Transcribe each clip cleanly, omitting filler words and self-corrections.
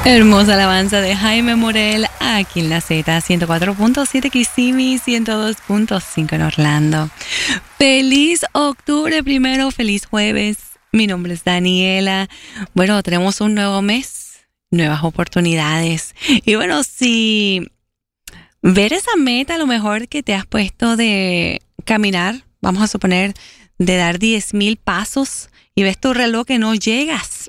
Hermosa alabanza de Jaime Morel aquí en la Z, 104.7 Kissimmee, 102.5 en Orlando. Feliz octubre primero, feliz jueves. Mi nombre es Daniela. Bueno, tenemos un nuevo mes, nuevas oportunidades. Y bueno, si ver esa meta a lo mejor que te has puesto de caminar, vamos a suponer de dar 10,000 pasos y ves tu reloj que no llegas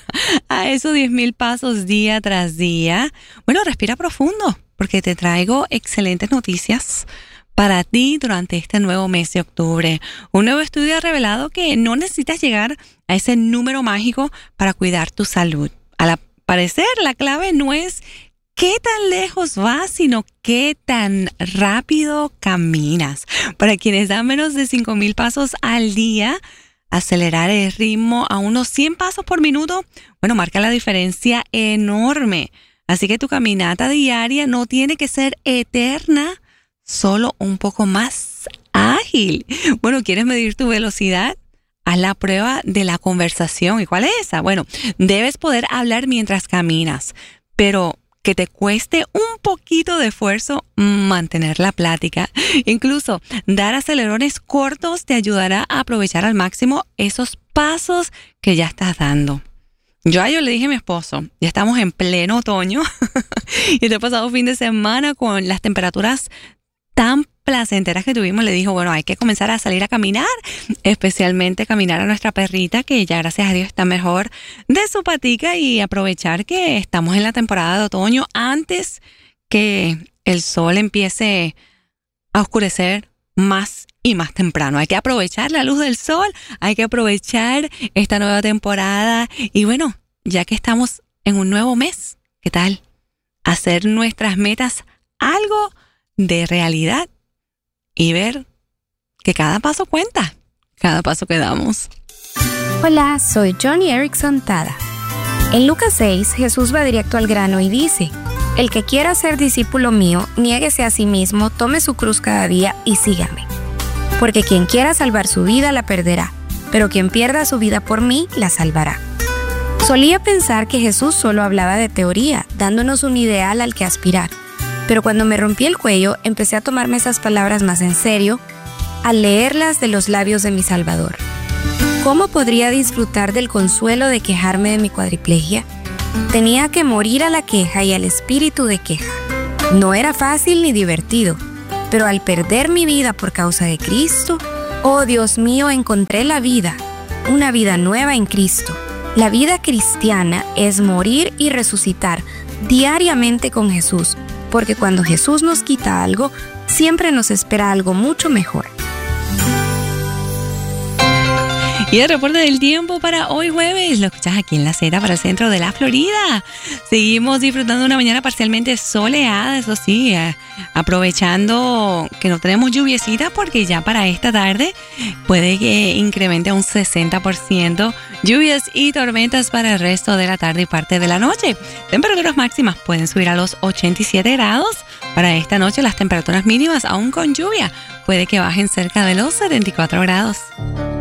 a esos 10,000 pasos día tras día. Bueno, respira profundo porque te traigo excelentes noticias para ti durante este nuevo mes de octubre. Un nuevo estudio ha revelado que no necesitas llegar a ese número mágico para cuidar tu salud. Al parecer, la clave no es qué tan lejos vas, sino qué tan rápido caminas. Para quienes dan menos de 5,000 pasos al día, acelerar el ritmo a unos 100 pasos por minuto, bueno, marca la diferencia enorme. Así que tu caminata diaria no tiene que ser eterna, solo un poco más ágil. Bueno, ¿quieres medir tu velocidad? Haz la prueba de la conversación. ¿Y cuál es esa? Bueno, debes poder hablar mientras caminas, pero que te cueste un poquito de esfuerzo mantener la plática. Incluso dar acelerones cortos te ayudará a aprovechar al máximo esos pasos que ya estás dando. Yo le dije a mi esposo, ya estamos en pleno otoño y este pasado fin de semana con las temperaturas tan placenteras que tuvimos, le dijo, bueno, hay que comenzar a salir a caminar, especialmente caminar a nuestra perrita, que ya gracias a Dios está mejor de su patica, y aprovechar que estamos en la temporada de otoño antes que el sol empiece a oscurecer más y más temprano. Hay que aprovechar la luz del sol, hay que aprovechar esta nueva temporada y bueno, ya que estamos en un nuevo mes, ¿qué tal hacer nuestras metas algo de realidad y ver que cada paso cuenta, cada paso que damos? Hola, soy Johnny Erickson Tada. En Lucas 6, Jesús va directo al grano y dice: el que quiera ser discípulo mío, niéguese a sí mismo, tome su cruz cada día y sígame. Porque quien quiera salvar su vida la perderá, pero quien pierda su vida por mí la salvará. Solía pensar que Jesús solo hablaba de teoría, dándonos un ideal al que aspirar. Pero cuando me rompí el cuello, empecé a tomarme esas palabras más en serio al leerlas de los labios de mi Salvador. ¿Cómo podría disfrutar del consuelo de quejarme de mi cuadriplegia? Tenía que morir a la queja y al espíritu de queja. No era fácil ni divertido, pero al perder mi vida por causa de Cristo, oh Dios mío, encontré la vida, una vida nueva en Cristo. La vida cristiana es morir y resucitar diariamente con Jesús, porque cuando Jesús nos quita algo, siempre nos espera algo mucho mejor. Y el reporte del tiempo para hoy jueves lo escuchas aquí en la Z para el centro de la Florida. Seguimos disfrutando de una mañana parcialmente soleada, eso sí, aprovechando que no tenemos lluviecita, porque ya para esta tarde puede que incremente a un 60% lluvias y tormentas para el resto de la tarde y parte de la noche. Temperaturas máximas pueden subir a los 87 grados. Para esta noche las temperaturas mínimas, aún con lluvia, puede que bajen cerca de los 74 grados.